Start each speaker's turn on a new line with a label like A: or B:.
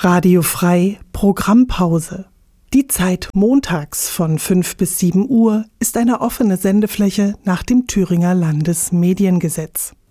A: Radio Frei Programmpause. Die Zeit montags von 5 bis 7 Uhr ist eine offene Sendefläche nach dem Thüringer Landesmediengesetz.